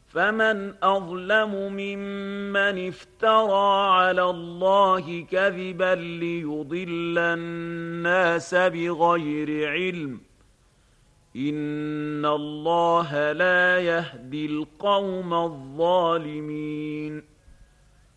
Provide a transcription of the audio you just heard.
فمن أظلم ممن افترى على الله كذبا ليضل الناس بغير علم إن الله لا يهدي القوم الظالمين